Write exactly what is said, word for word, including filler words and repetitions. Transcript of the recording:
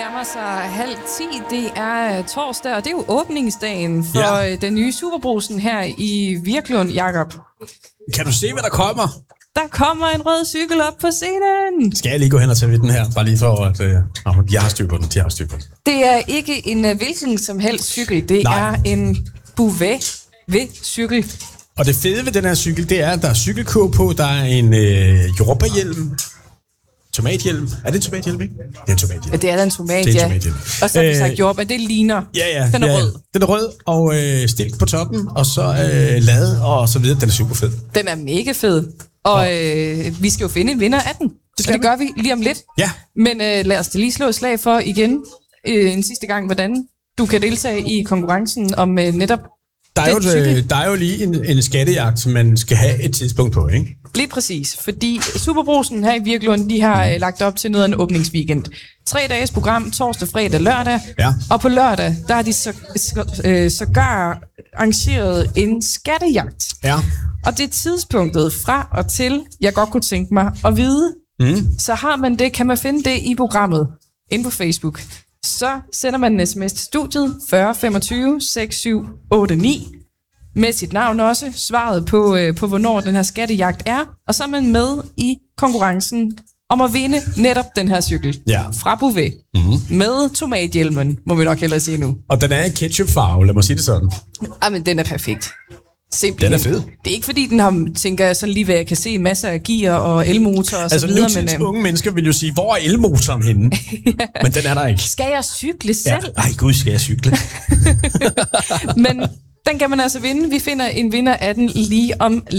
nærmer sig halv ti. Det er torsdag, og det er jo åbningsdagen for ja. den nye Superbrugsen her i Virklund, Jakob. Kan du se, hvad der kommer? Der kommer en rød cykel op på scenen. Skal jeg lige gå hen og tage ved den her? Bare lige for, at øh, jeg har styr på den. De har styr på den. Det er ikke en uh, hvilken som helst cykel. Det Nej. er en Bouvet ved-cykel. Og det fede ved den her cykel, det er, at der er cykelkurv på. Der er en øh, jordbærhjelm. Tomathjelm. Er det en tomathjelm, ikke? Det er en tomathjelm. Ja, det er da en tomat, det er ja. en tomathjelm. Og så har vi sagt jordbær, det ligner. Ja, ja. Den er ja, rød. Den er rød, og øh, stilk på toppen, og så øh, lade, og så videre. Den er super fed. Den er mega fed. Og øh, vi skal jo finde en vinder af den. Det, det gør vi lige om lidt. Ja. Men øh, lad os da lige slå et slag for igen øh, en sidste gang, hvordan du kan deltage i konkurrencen om øh, netop der er, jo, der er jo lige en, en skattejagt, som man skal have et tidspunkt på, ikke? Lige præcis, fordi Superbrugsen her i Virklund, de har øh, lagt op til noget af en åbningsweekend. Tre dages program, torsdag, fredag, lørdag. Ja. Og på lørdag, der har de så, så, øh, sågar arrangeret en skattejagt. Ja. Og det er tidspunktet fra og til, jeg godt kunne tænke mig at vide. Mm. Så har man det, kan man finde det i programmet inde på Facebook. Så sender man en sms til studiet fyrre femogtyve seks syv otte ni med sit navn også, svaret på, øh, på hvornår den her skattejagt er, og så er man med i konkurrencen om at vinde netop den her cykel ja. fra Bouvet mm-hmm. med tomathjelmen, må vi nok hellere sige nu. Og den er i ketchupfarve, lad mig sige det sådan. Jamen, den er perfekt. Simpelthen. Den er fed. Det er ikke fordi, den har, tænker jeg sådan lige, hvad jeg kan se, masser af gear og elmotor og altså, så videre. Altså, men, unge mennesker vil jo sige, hvor er elmotoren henne? ja. Men den er der ikke. Skal jeg cykle selv? Ja. Ej, gud, skal jeg cykle? Men den kan man altså vinde. Vi finder en vinder af den lige om